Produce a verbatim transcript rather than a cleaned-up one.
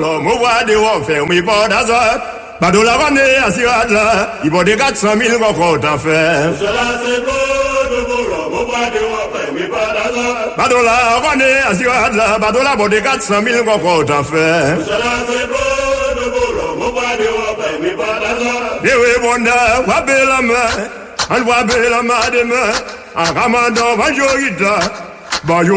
boulot, mon voix de refaire, mais pas d'hasard. Badou la vanne à Sirad là, il vaut des quatre cent mille qu'on t'en fait. Cela c'est beau de boulot, mon voix de refaire, mais pas d'hasard. Badou la vanne à Sirad là, badou la vaut des quatre cent mille qu'on t'en fait. Cela c'est beau de boulot, mon voix de refaire, mais pas d'hasard. Et oui, bon, on va belle la main, on va belle la main demain, en ramadan, va jouer,